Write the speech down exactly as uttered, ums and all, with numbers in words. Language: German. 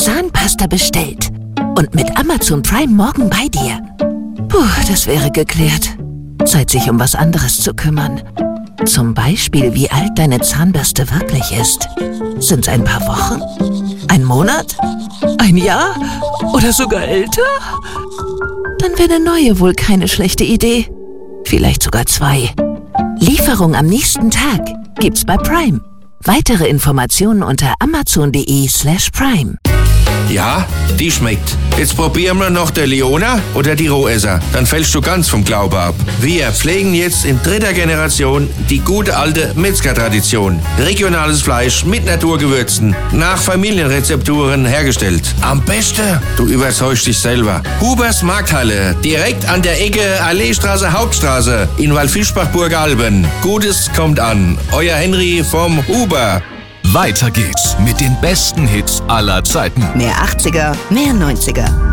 Zahnpasta bestellt und mit Amazon Prime morgen bei dir. Puh, das wäre geklärt. Zeit, sich um was anderes zu kümmern. Zum Beispiel, wie alt deine Zahnbürste wirklich ist. Sind's ein paar Wochen? Ein Monat? Ein Jahr? Oder sogar älter? Dann wäre eine neue wohl keine schlechte Idee. Vielleicht sogar zwei. Lieferung am nächsten Tag gibt's bei Prime. Weitere Informationen unter amazon.de slash prime. Ja, die schmeckt. Jetzt probieren wir noch der Leona oder die Rohesser. Dann fällst du ganz vom Glauben ab. Wir pflegen jetzt in dritter Generation die gute alte Metzger-Tradition. Regionales Fleisch mit Naturgewürzen, nach Familienrezepturen hergestellt. Am besten, du überzeugst dich selber. Hubers Markthalle, direkt an der Ecke Alleestraße, Hauptstraße in Waldfischbach-Burgalben. Gutes kommt an. Euer Henry vom Huber. Weiter geht's mit den besten Hits aller Zeiten. Mehr achtziger, mehr neunziger.